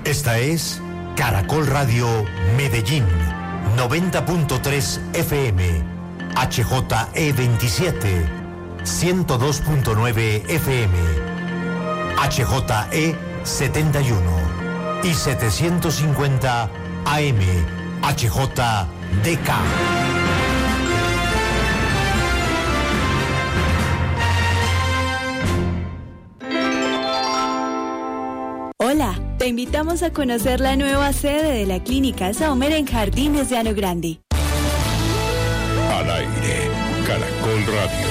Esta es Caracol Radio Medellín, 90.3 FM, HJE27, 102.9 FM, HJE71 y 750 AM, HJDK. Hola, te invitamos a conocer la nueva sede de la Clínica Saumer en Jardines de Llano Grande. Al aire, Caracol Radio.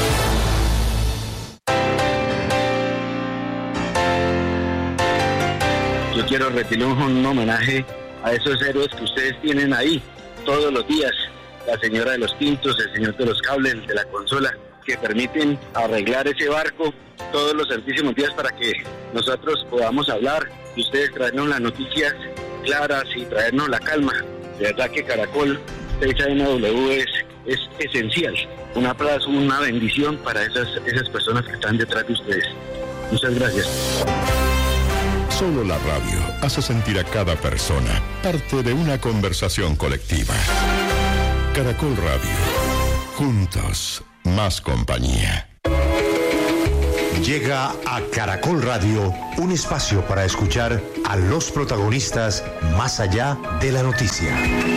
Yo quiero rendirle un homenaje a esos héroes que ustedes tienen ahí todos los días. La señora de los tintos, el señor de los cables, el de la consola, que permiten arreglar ese barco todos los santísimos días para que nosotros podamos hablar y ustedes traernos las noticias claras y traernos la calma. De verdad que Caracol 6AMW es esencial. Un aplauso, una bendición para esas personas que están detrás de ustedes. Muchas gracias. Solo la radio hace sentir a cada persona parte de una conversación colectiva. Caracol Radio. Juntos, más compañía. Llega a Caracol Radio un espacio para escuchar a los protagonistas más allá de la noticia.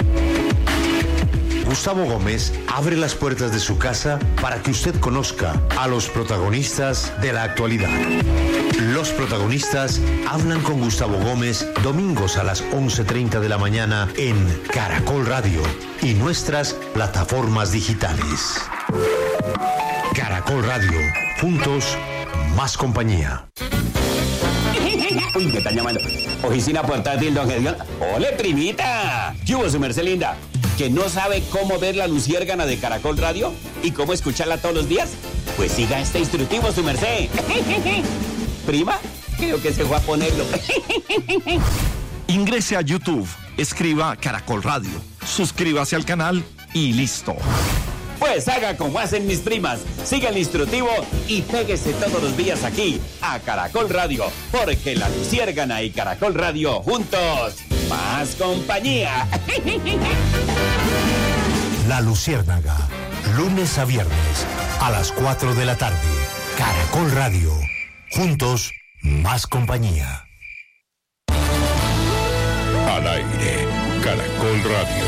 Gustavo Gómez abre las puertas de su casa para que usted conozca a los protagonistas de la actualidad. Los protagonistas hablan con Gustavo Gómez domingos a las 11:30 de la mañana en Caracol Radio y nuestras plataformas digitales. Caracol Radio, juntos, más compañía. Uy, me están llamando. Oficina portátil, don Gedión. ¡Ole, primita! ¿Qué hubo, su merced linda? ¿Que no sabe cómo ver la luciérgana de Caracol Radio y cómo escucharla todos los días? Pues siga este instructivo, su merced. ¿Prima? Creo que se fue a ponerlo. Ingrese a YouTube, escriba Caracol Radio, suscríbase al canal y listo. Pues haga como hacen mis primas, siga el instructivo y péguese todos los días aquí a Caracol Radio, porque la luciérgana y Caracol Radio juntos, más compañía. La Luciérnaga, lunes a viernes a las 4 de la tarde. Caracol Radio, juntos, más compañía. Al aire, Caracol Radio.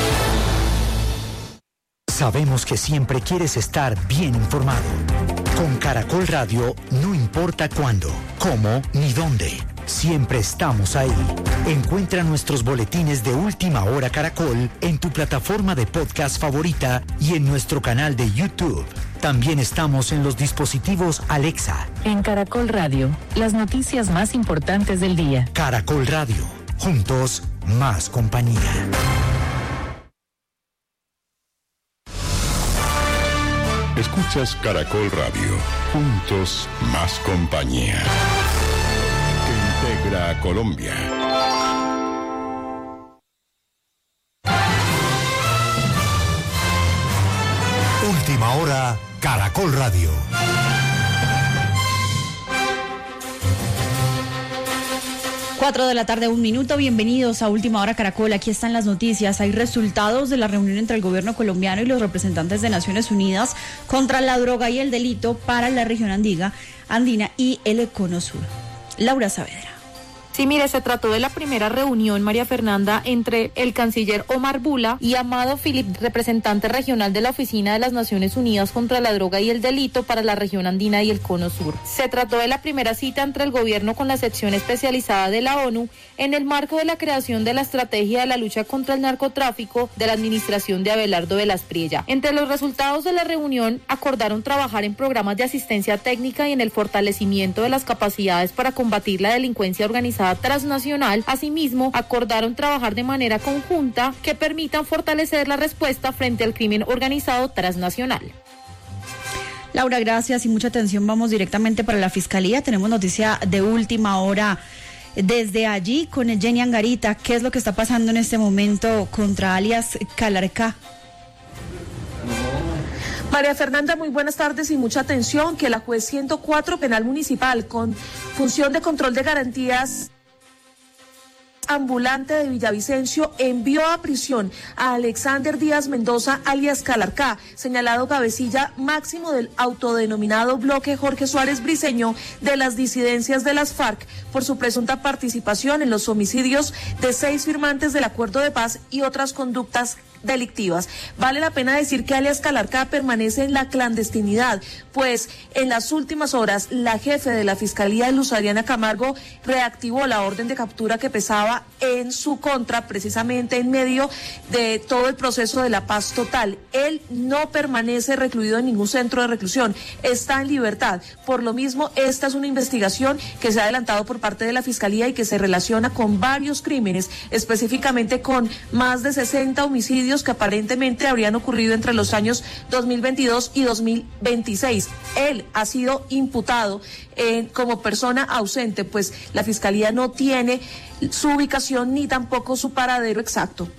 Sabemos que siempre quieres estar bien informado. Con Caracol Radio no importa cuándo, cómo ni dónde. Siempre estamos ahí. Encuentra nuestros boletines de Última Hora Caracol en tu plataforma de podcast favorita y en nuestro canal de YouTube. También estamos en los dispositivos Alexa. En Caracol Radio, las noticias más importantes del día. Caracol Radio, juntos, más compañía. Escuchas Caracol Radio, juntos, más compañía. Que integra a Colombia. Última hora, Caracol Radio. Cuatro de la tarde, 1 minuto. Bienvenidos a Última Hora Caracol. Aquí están las noticias. Hay resultados de la reunión entre el gobierno colombiano y los representantes de Naciones Unidas contra la droga y el delito para la región andina y el Cono Sur. Laura Saavedra. Sí, mire, se trató de la primera reunión, María Fernanda, entre el canciller Omar Bula y Amado Philip, representante regional de la Oficina de las Naciones Unidas contra la Droga y el Delito para la región andina y el Cono Sur. Se trató de la primera cita entre el gobierno con la sección especializada de la ONU en el marco de la creación de la estrategia de la lucha contra el narcotráfico de la administración de Abelardo Velas Priella. Entre los resultados de la reunión, acordaron trabajar en programas de asistencia técnica y en el fortalecimiento de las capacidades para combatir la delincuencia organizada transnacional. Asimismo, acordaron trabajar de manera conjunta que permitan fortalecer la respuesta frente al crimen organizado transnacional. Laura, gracias y mucha atención. Vamos directamente para la Fiscalía. Tenemos noticia de última hora desde allí con Jenny Angarita. ¿Qué es lo que está pasando en este momento contra alias Calarcá? María Fernanda, muy buenas tardes y mucha atención, que la juez 104 Penal Municipal con función de control de garantías ambulante de Villavicencio envió a prisión a Alexander Díaz Mendoza, alias Calarcá, señalado cabecilla máximo del autodenominado bloque Jorge Suárez Briceño de las disidencias de las FARC por su presunta participación en los homicidios de 6 firmantes del acuerdo de paz y otras conductas delictivas. Vale la pena decir que alias Calarcá permanece en la clandestinidad, pues en las últimas horas la jefe de la Fiscalía, Luz Adriana Camargo, reactivó la orden de captura que pesaba en su contra precisamente en medio de todo el proceso de la paz total. Él no permanece recluido en ningún centro de reclusión, está en libertad. Por lo mismo, esta es una investigación que se ha adelantado por parte de la Fiscalía y que se relaciona con varios crímenes, específicamente con más de 60 homicidios que aparentemente habrían ocurrido entre los años 2022 y 2026. Él ha sido imputado como persona ausente, pues la Fiscalía no tiene su ubicación ni tampoco su paradero exacto.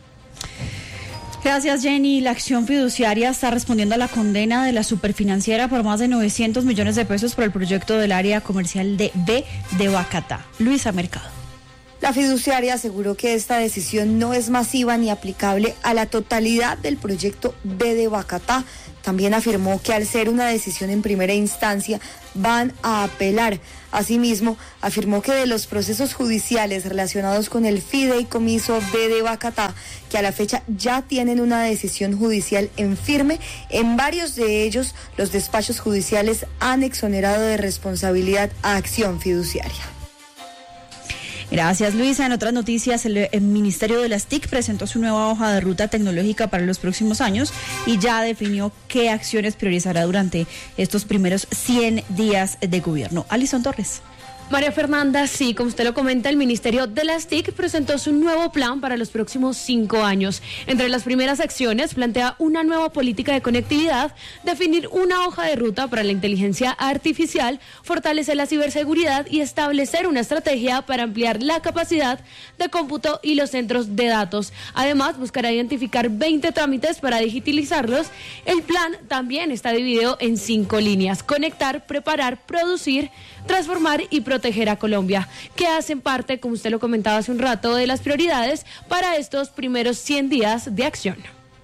Gracias, Jenny. La acción fiduciaria está respondiendo a la condena de la superfinanciera por más de 900 millones de pesos por el proyecto del área comercial de B de Bacatá. Luisa Mercado. La fiduciaria aseguró que esta decisión no es masiva ni aplicable a la totalidad del proyecto B de Bacatá. También afirmó que al ser una decisión en primera instancia van a apelar. Asimismo, afirmó que de los procesos judiciales relacionados con el fideicomiso B de Bacatá, que a la fecha ya tienen una decisión judicial en firme, en varios de ellos los despachos judiciales han exonerado de responsabilidad a acción fiduciaria. Gracias, Luisa. En otras noticias, el Ministerio de las TIC presentó su nueva hoja de ruta tecnológica para los próximos años y ya definió qué acciones priorizará durante estos primeros 100 días de gobierno. Alison Torres. María Fernanda, sí, como usted lo comenta, el Ministerio de las TIC presentó su nuevo plan para los próximos 5 años. Entre las primeras acciones, plantea una nueva política de conectividad, definir una hoja de ruta para la inteligencia artificial, fortalecer la ciberseguridad y establecer una estrategia para ampliar la capacidad de cómputo y los centros de datos. Además, buscará identificar 20 trámites para digitalizarlos. El plan también está dividido en 5 líneas: conectar, preparar, producir, transformar y proteger a Colombia, que hacen parte, como usted lo comentaba hace un rato, de las prioridades para estos primeros 100 días de acción.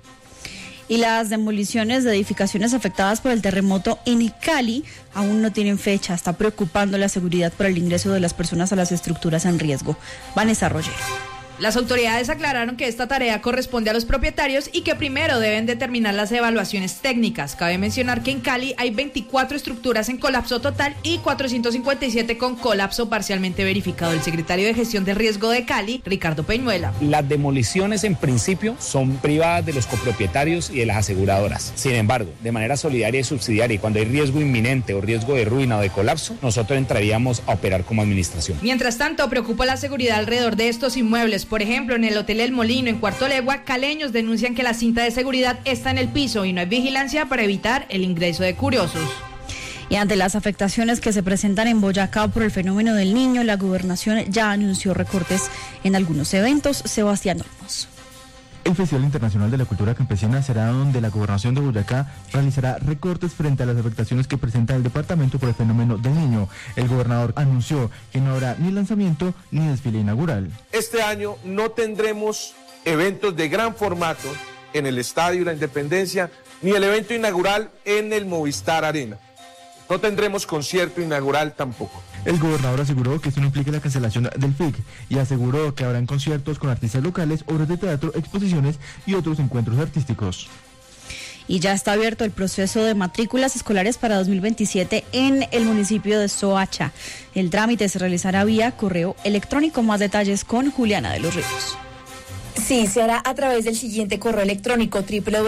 Y las demoliciones de edificaciones afectadas por el terremoto en Cali aún no tienen fecha. Está preocupando la seguridad por el ingreso de las personas a las estructuras en riesgo. Vanessa Roger. Las autoridades aclararon que esta tarea corresponde a los propietarios y que primero deben determinar las evaluaciones técnicas. Cabe mencionar que en Cali hay 24 estructuras en colapso total y 457 con colapso parcialmente verificado. El secretario de Gestión del Riesgo de Cali, Ricardo Peñuela. Las demoliciones en principio son privadas de los copropietarios y de las aseguradoras. Sin embargo, de manera solidaria y subsidiaria, y cuando hay riesgo inminente o riesgo de ruina o de colapso, nosotros entraríamos a operar como administración. Mientras tanto, preocupa la seguridad alrededor de estos inmuebles. Por ejemplo, en el Hotel El Molino, en Cuarto Legua, caleños denuncian que la cinta de seguridad está en el piso y no hay vigilancia para evitar el ingreso de curiosos. Y ante las afectaciones que se presentan en Boyacá por el fenómeno del Niño, la gobernación ya anunció recortes en algunos eventos. Sebastián Olmos. El Festival Internacional de la Cultura Campesina será donde la Gobernación de Boyacá realizará recortes frente a las afectaciones que presenta el departamento por el fenómeno del Niño. El gobernador anunció que no habrá ni lanzamiento ni desfile inaugural. Este año no tendremos eventos de gran formato en el Estadio La Independencia, ni el evento inaugural en el Movistar Arena. No tendremos concierto inaugural tampoco. El gobernador aseguró que esto no implica la cancelación del FIC y aseguró que habrán conciertos con artistas locales, obras de teatro, exposiciones y otros encuentros artísticos. Y ya está abierto el proceso de matrículas escolares para 2027 en el municipio de Soacha. El trámite se realizará vía correo electrónico. Más detalles con Juliana de los Ríos. Sí, se hará a través del siguiente correo electrónico: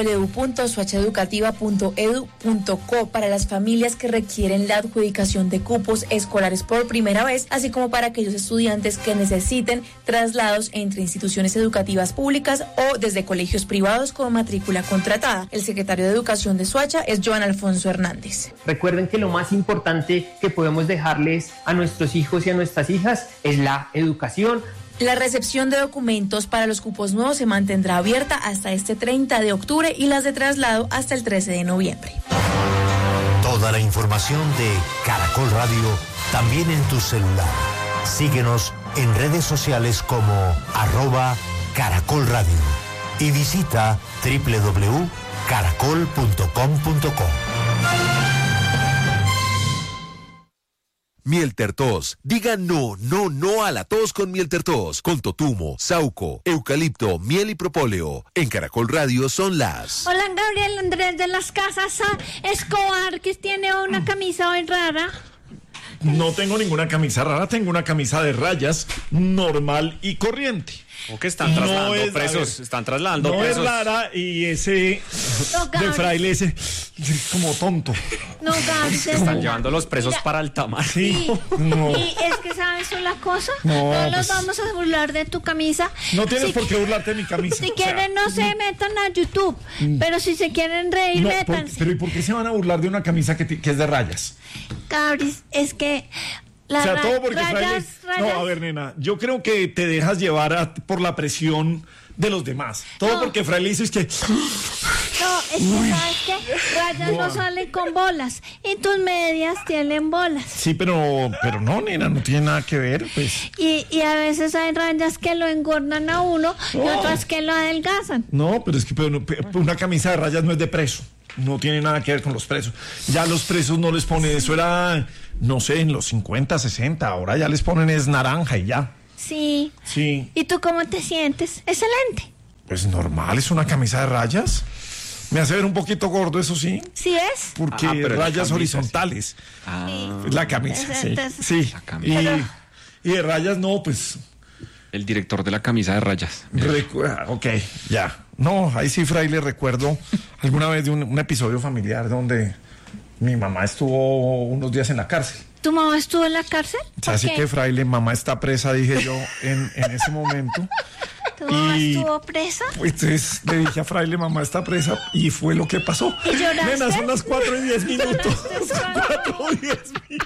www.soachaeducativa.edu.co, para las familias que requieren la adjudicación de cupos escolares por primera vez, así como para aquellos estudiantes que necesiten traslados entre instituciones educativas públicas o desde colegios privados con matrícula contratada. El secretario de Educación de Soacha es Joan Alfonso Hernández. Recuerden que lo más importante que podemos dejarles a nuestros hijos y a nuestras hijas es la educación. La recepción de documentos para los cupos nuevos se mantendrá abierta hasta este 30 de octubre y las de traslado hasta el 13 de noviembre. Toda la información de Caracol Radio también en tu celular. Síguenos en redes sociales como @Caracol Radio y visita www.caracol.com.co. Miel Tertos. Diga no a la tos con Miel Tertos. Con totumo, sauco, eucalipto, miel y propóleo. En Caracol Radio son las... Hola, Gabriel Andrés de las Casas Escobar, que tiene una camisa hoy rara. No tengo ninguna camisa rara, tengo una camisa de rayas normal y corriente. ¿O que están trasladando presos? Están trasladando presos. No es rara y ese de fraile ese como tonto. No, Gabriel. Están llevando los presos para Altamar. Sí. No. Y es que, ¿sabes una cosa? No, nos pues, vamos a burlar de tu camisa. No tienes por qué burlarte de mi camisa. Si quieren, no se metan a YouTube. Pero si se quieren reír, métanse. Pero ¿y por qué se van a burlar de una camisa que es de rayas? Gabriel, es que... todo porque rayas. No, a ver, nena, yo creo que te dejas llevar por la presión de los demás. Todo porque Fraile dice es que... No, es que, ¿sabes qué? Rayas no salen con bolas y tus medias tienen bolas. Sí, pero no, nena, no tiene nada que ver, pues. Y a veces hay rayas que lo engordan a uno y otras que lo adelgazan. No, pero es que una camisa de rayas no es de preso. No tiene nada que ver con los presos. Ya los presos no les ponen, eso era, no sé, en los 50, 60, ahora ya les ponen es naranja y ya. Sí. Sí. ¿Y tú cómo te sientes? Excelente. Pues normal, es una camisa de rayas. Me hace ver un poquito gordo, eso sí. ¿Sí es? Porque rayas horizontales. La camisa, sí. Sí. La camisa. Y de rayas no, pues... El director de la camisa de rayas. Ok, ya. No, ahí sí, Fraile, recuerdo alguna vez de un episodio familiar donde mi mamá estuvo unos días en la cárcel. ¿Tu mamá estuvo en la cárcel? Así que, Fraile, mamá está presa, dije yo en ese momento. ¿Tu mamá estuvo presa? Entonces le dije a Fraile, mamá está presa, y fue lo que pasó. ¿Y lloraste? Nena, son las 4:10. 4:10.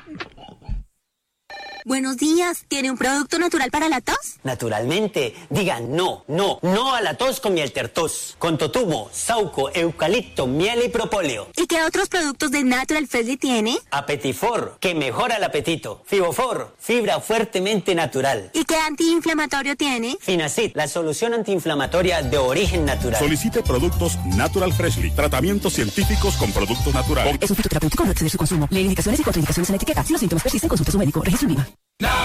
Buenos días, ¿tiene un producto natural para la tos? Naturalmente, digan no a la tos con Miel Tertos, con totumo, sauco, eucalipto, miel y propóleo. ¿Y qué otros productos de Natural Freshly tiene? Apetifor, que mejora el apetito. Fibofor, fibra fuertemente natural. ¿Y qué antiinflamatorio tiene? Finacid, la solución antiinflamatoria de origen natural. Solicite productos Natural Freshly, tratamientos científicos con productos naturales. Es un fitoterapéutico, no exceder su consumo. Lee indicaciones y contraindicaciones en la etiqueta. Si los síntomas persisten, consulte a su médico. Registro INVIMA.